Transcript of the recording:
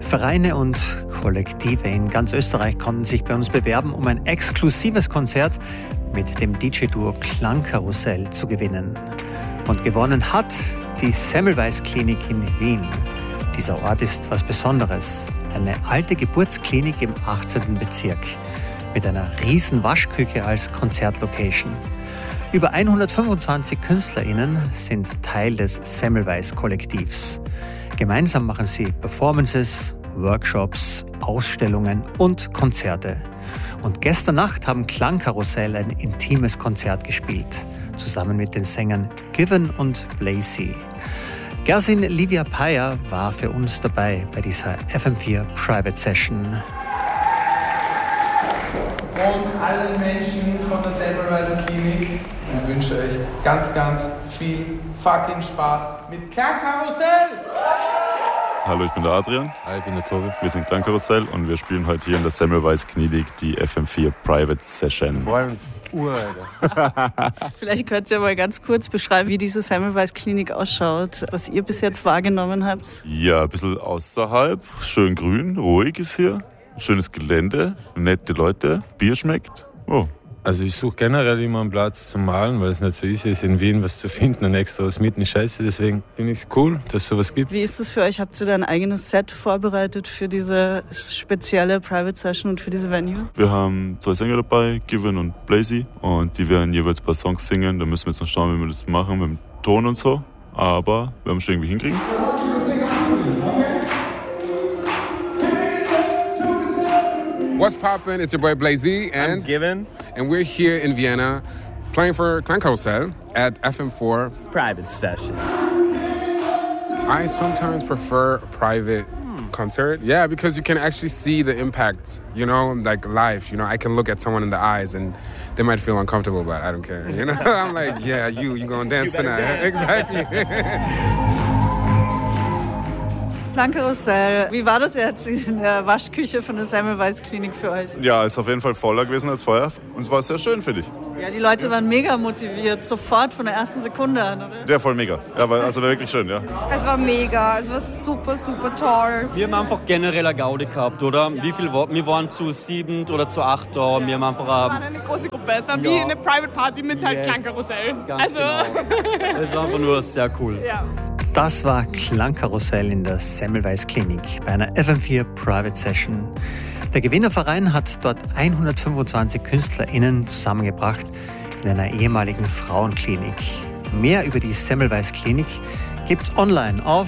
Vereine und Kollektive in ganz Österreich konnten sich bei uns bewerben, um ein exklusives Konzert mit dem DJ-Duo Klangkarussell zu gewinnen. Und gewonnen hat die Semmelweis Klinik in Wien. Dieser Ort ist was Besonderes. Eine alte Geburtsklinik im 18. Bezirk mit einer riesen Waschküche als Konzertlocation. Über 125 KünstlerInnen sind Teil des Semmelweis-Kollektivs. Gemeinsam machen sie Performances, Workshops, Ausstellungen und Konzerte. Und gestern Nacht haben Klangkarussell ein intimes Konzert gespielt, zusammen mit den Sängern Given und Blazy. Gersin Livia Payer war für uns dabei bei dieser FM4 Private Session. Und allen Menschen von der Semmelweis Klinik, ich wünsche euch ganz, ganz viel fucking Spaß mit Klangkarussell! Hallo, ich bin der Adrian. Hi, ich bin der Tobi. Wir sind Klangkarussell und wir spielen heute hier in der Semmelweis Klinik die FM4 Private Session. Vor allem Alter. Vielleicht könnt ihr mal ganz kurz beschreiben, wie diese Semmelweis Klinik ausschaut, was ihr bis jetzt wahrgenommen habt. Ja, ein bisschen außerhalb, schön grün, ruhig ist hier, schönes Gelände, nette Leute, Bier schmeckt. Oh. Also ich suche generell immer einen Platz zum Malen, weil es nicht so easy ist, in Wien was zu finden und extra was mieten ist scheiße. Deswegen finde ich es cool, dass es sowas gibt. Wie ist das für euch? Habt ihr da ein eigenes Set vorbereitet für diese spezielle Private Session und für diese Venue? Wir haben 2 Sänger dabei, Given und Blazy, und die werden jeweils ein paar Songs singen. Da müssen wir jetzt noch schauen, wie wir das machen mit dem Ton und so. Aber wir haben schon irgendwie hinkriegen. What's poppin'? It's your boy Blazy and I'm Given, and we're here in Vienna playing for Klangkarussell at FM4 private session. I sometimes prefer a private concert. Yeah, because you can actually see the impact, you know, like live. You know, I can look at someone in the eyes and they might feel uncomfortable, but I don't care. You know, I'm like, yeah, you gonna dance tonight. Exactly. Klangkarussell, wie war das jetzt in der Waschküche von der Semmelweis Klinik für euch? Ja, ist auf jeden Fall voller gewesen als vorher. Und es war sehr schön, finde ich. Ja, die Leute waren mega motiviert, sofort von der ersten Sekunde an, oder? Ja, voll mega. Ja, war wirklich schön, ja. Es war mega, es war super, super toll. Wir haben einfach generell eine Gaudi gehabt, oder? Ja. Wie viel war? Wir waren zu 7 oder zu 8 da. Wir haben einfach Es war eine große Gruppe, es war wie eine Private Party mit halt Klangkarussell. Ganz genau. Es war einfach nur sehr cool. Ja. Das war Klangkarussell in der Semmelweis Klinik bei einer FM4 Private Session. Der Gewinnerverein hat dort 125 KünstlerInnen zusammengebracht in einer ehemaligen Frauenklinik. Mehr über die Semmelweis Klinik gibt's online auf